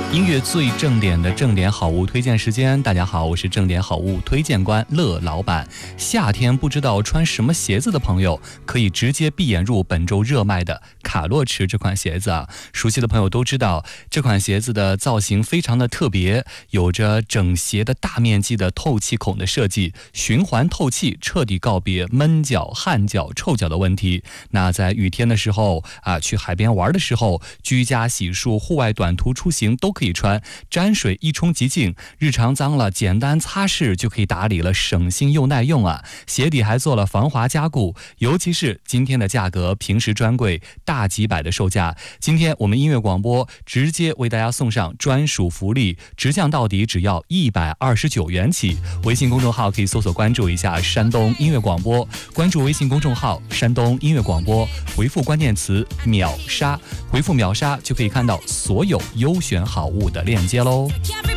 音乐最正点的正点好物推荐时间，大家好，我是正点好物推荐官乐老板。夏天不知道穿什么鞋子的朋友，可以直接闭眼入本周热卖的卡洛驰这款鞋子啊。熟悉的朋友都知道，这款鞋子的造型非常的特别，有着整鞋的大面积的透气孔的设计，循环透气，彻底告别闷脚、汗脚、臭脚的问题。那在雨天的时候啊，去海边玩的时候，居家洗漱、户外短途出行都可以穿，沾水一冲即净，日常脏了简单擦拭就可以打理了，省心又耐用啊！鞋底还做了防滑加固，尤其是今天的价格，平时专柜大几百的售价，今天我们音乐广播直接为大家送上专属福利，直降到底只要129元起。微信公众号可以搜索关注一下山东音乐广播，关注微信公众号山东音乐广播，回复关键词秒杀，回复秒杀就可以看到所有优选好物的链接喽。